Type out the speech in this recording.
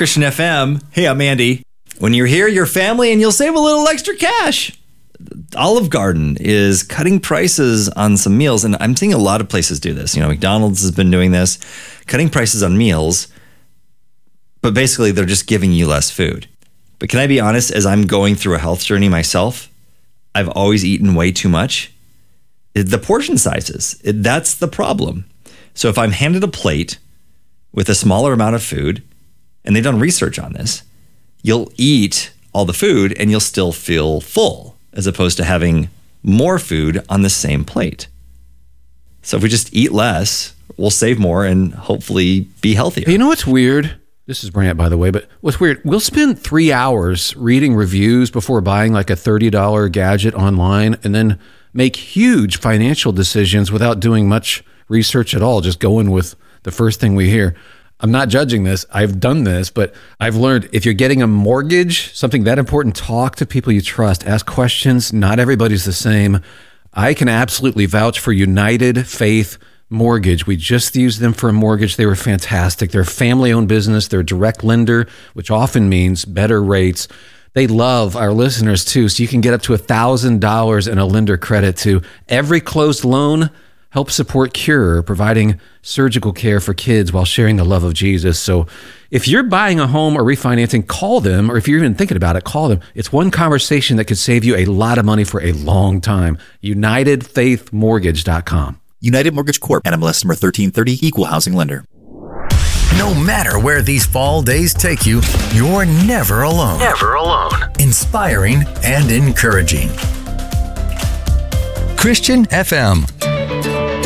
Christian FM. Hey, I'm Andy. When you're here, your family, and you'll save a little extra cash. Olive Garden is cutting prices on some meals, and I'm seeing a lot of places do this. McDonald's has been doing this, cutting prices on meals, but basically they're just giving you less food. But can I be honest, as I'm going through a health journey myself, I've always eaten way too much. The portion sizes, that's the problem. So if I'm handed a plate with a smaller amount of food, and they've done research on this, you'll eat all the food and you'll still feel full, as opposed to having more food on the same plate. So if we just eat less, we'll save more and hopefully be healthier. You know what's weird? This is Brant, by the way, but what's weird, we'll spend 3 hours reading reviews before buying like a $30 gadget online and then make huge financial decisions without doing much research at all, just going with the first thing we hear. I'm not judging this. I've done this, but I've learned if you're getting a mortgage, something that important, talk to people you trust, ask questions. Not everybody's the same. I can absolutely vouch for United Faith Mortgage. We just used them for a mortgage. They were fantastic. They're a family-owned business. They're a direct lender, which often means better rates. They love our listeners too, so you can get up to $1,000 in a lender credit to every closed loan. Help support Cure, providing surgical care for kids while sharing the love of Jesus. So if you're buying a home or refinancing, call them, or if you're even thinking about it, call them. It's one conversation that could save you a lot of money for a long time. UnitedFaithMortgage.com. United Mortgage Corp. NMLS number 1330, Equal Housing Lender. No matter where these fall days take you, you're never alone. Never alone. Inspiring and encouraging. Christian FM.